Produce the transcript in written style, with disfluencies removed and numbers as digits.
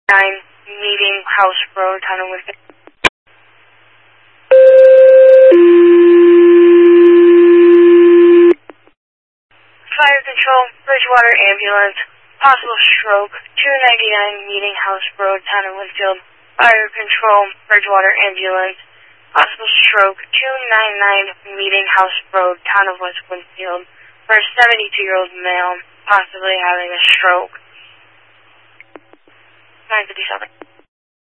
Meeting House Road, Town of Winsfield. Fire Control, Bridgewater Ambulance, possible stroke, 299 Meeting House Road, Town of Winsfield. Fire Control, Bridgewater Ambulance, possible stroke, 299 Meeting House Road, Town of West Winsfield, for a 72-year-old male, possibly having a stroke. 957.